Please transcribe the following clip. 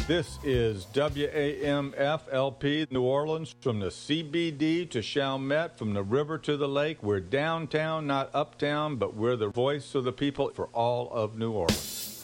This is WAMFLP New Orleans, from the CBD to Chalmette, from the river to the lake. We're downtown, not uptown, but we're the voice of the people for all of New Orleans.